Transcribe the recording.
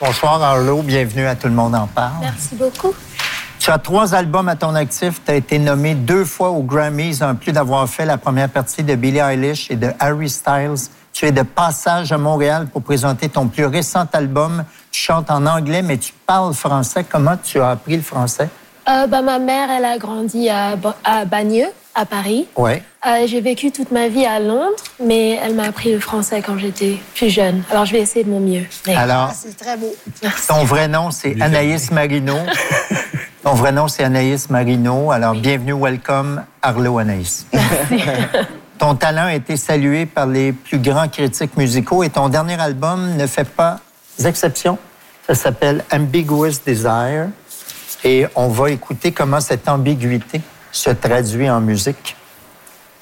Bonsoir, Arlo. Bienvenue à Tout le monde en parle. Merci beaucoup. Tu as 3 albums à ton actif. Tu as été nommé 2 fois aux Grammys, en plus d'avoir fait la première partie de Billie Eilish et de Harry Styles. Tu es de passage à Montréal pour présenter ton plus récent album. Tu chantes en anglais, mais tu parles français. Comment tu as appris le français? Ma mère, elle a grandi à Bagneux, à Paris. Ouais. J'ai vécu toute ma vie à Londres, mais elle m'a appris le français quand j'étais plus jeune. Alors, je vais essayer de mon mieux. Mais... Alors, c'est très beau. Merci. Ton vrai nom, c'est Anaïs Marino. Ton vrai nom, c'est Anaïs Marino. Alors, bienvenue, welcome, Arlo Anaïs. Merci. Ton talent a été salué par les plus grands critiques musicaux et ton dernier album ne fait pas exception. Ça s'appelle Ambiguous Desire. Et on va écouter comment cette ambiguïté se traduit en musique.